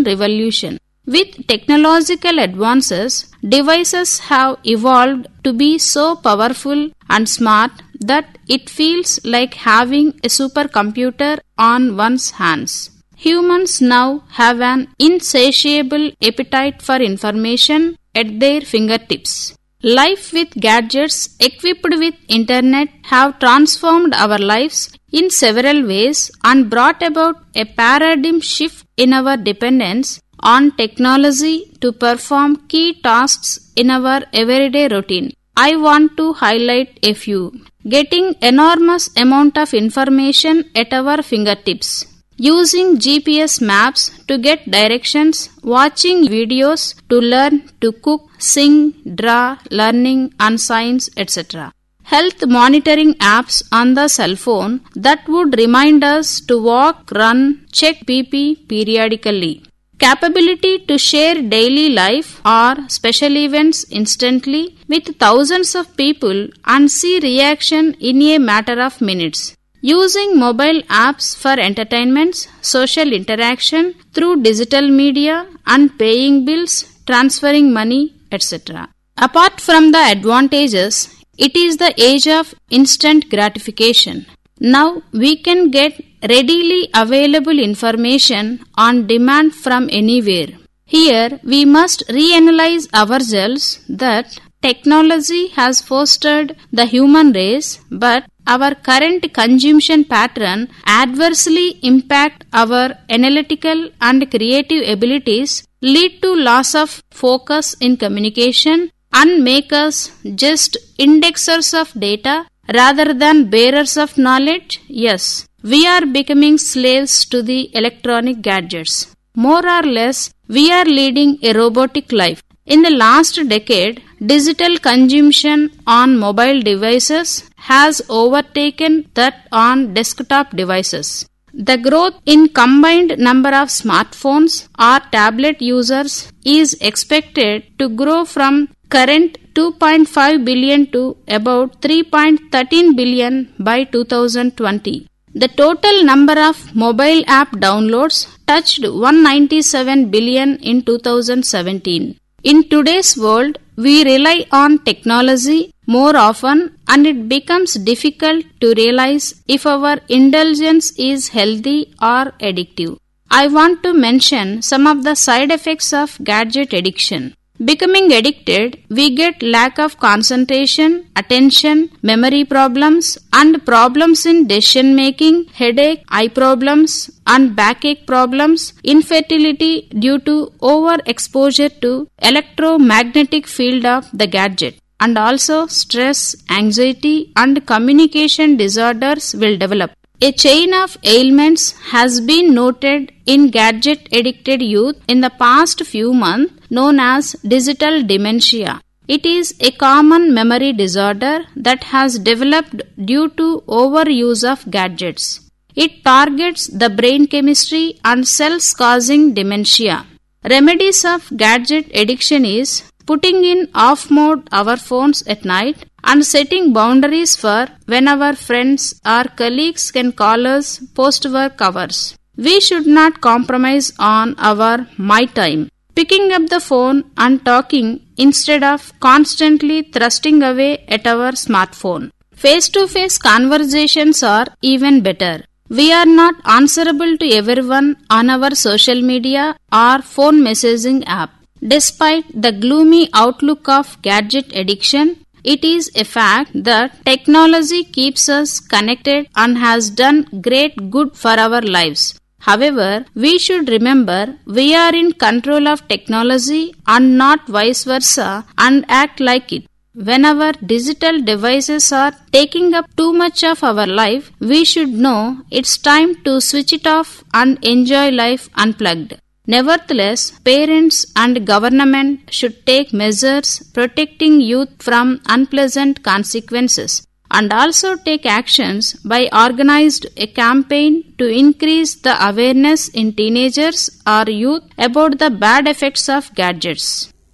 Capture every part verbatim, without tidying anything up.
revolution. With technological advances, devices have evolved to be so powerful and smart that it feels like having a supercomputer on one's hands. Humans now have an insatiable appetite for information at their fingertips. Life with gadgets equipped with internet have transformed our lives in several ways and brought about a paradigm shift in our dependence on technology to perform key tasks in our everyday routine. I want to highlight a few. Getting enormous amount of information at our fingertips. Using G P S maps to get directions, watching videos to learn to cook, sing, draw, learning and science, et cetera. Health monitoring apps on the cell phone that would remind us to walk, run, check B P periodically. Capability to share daily life or special events instantly with thousands of people and see reaction in a matter of minutes. Using mobile apps for entertainments, social interaction through digital media and paying bills, transferring money, et cetera. Apart from the advantages, it is the age of instant gratification. Now we can get readily available information on demand from anywhere. Here we must reanalyze ourselves that technology has fostered the human race, but our current consumption pattern adversely impact our analytical and creative abilities, lead to loss of focus in communication and make us just indexers of data rather than bearers of knowledge. Yes, we are becoming slaves to the electronic gadgets. More or less, we are leading a robotic life. In the last decade, digital consumption on mobile devices has overtaken that on desktop devices. The growth in combined number of smartphones or tablet users is expected to grow from current two point five billion to about three point one three billion by two thousand twenty. The total number of mobile app downloads touched one hundred ninety-seven billion in two thousand seventeen. In today's world, we rely on technology more often and it becomes difficult to realize if our indulgence is healthy or addictive. I want to mention some of the side effects of gadget addiction. Becoming addicted, we get lack of concentration, attention, memory problems, and problems in decision making, headache, eye problems, and backache problems, infertility due to overexposure to electromagnetic field of the gadget, and also stress, anxiety, and communication disorders will develop. A chain of ailments has been noted in gadget-addicted youth in the past few months, known as digital dementia. It is a common memory disorder that has developed due to overuse of gadgets. It targets the brain chemistry and cells causing dementia. Remedies of gadget addiction is putting in off mode our phones at night and setting boundaries for when our friends or colleagues can call us post-work hours. We should not compromise on our my time, picking up the phone and talking instead of constantly thrusting away at our smartphone. Face-to-face conversations are even better. We are not answerable to everyone on our social media or phone messaging app. Despite the gloomy outlook of gadget addiction, it is a fact that technology keeps us connected and has done great good for our lives. However, we should remember we are in control of technology and not vice versa and act like it. When our digital devices are taking up too much of our life, we should know it's time to switch it off and enjoy life unplugged. Nevertheless, parents and government should take measures protecting youth from unpleasant consequences and also take actions by organized a campaign to increase the awareness in teenagers or youth about the bad effects of gadgets.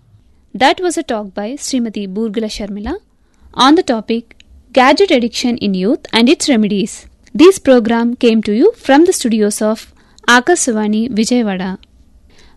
That was a talk by Srimati Burgula Sharmila on the topic Gadget Addiction in Youth and its Remedies. This program came to you from the studios of Akasavani, Vijayawada.